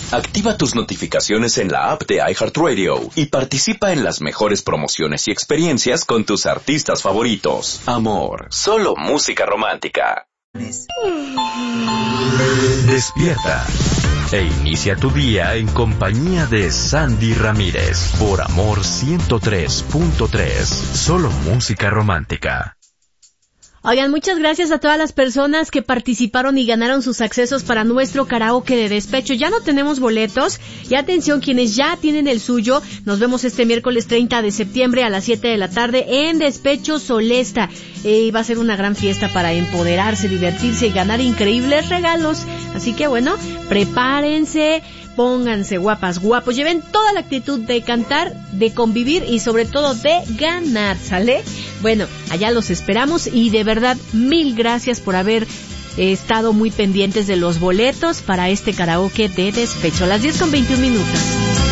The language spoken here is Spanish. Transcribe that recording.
Activa tus notificaciones en la app de iHeartRadio y participa en las mejores promociones y experiencias con tus artistas favoritos. Amor, solo música romántica. Despierta e inicia tu día en compañía de Sandy Ramírez por Amor 103.3, solo música romántica. Oigan, muchas gracias a todas las personas que participaron y ganaron sus accesos para nuestro karaoke de despecho. Ya no tenemos boletos y atención, quienes ya tienen el suyo, nos vemos este miércoles 30 de septiembre a las 7 de la tarde en Despecho Solesta. Va a ser una gran fiesta para empoderarse, divertirse y ganar increíbles regalos. Así que bueno, prepárense, pónganse guapas, guapos, lleven toda la actitud de cantar, de convivir y sobre todo de ganar, ¿sale? Bueno, allá los esperamos y de verdad, mil gracias por haber estado muy pendientes de los boletos para este karaoke de despecho. A las 10:21.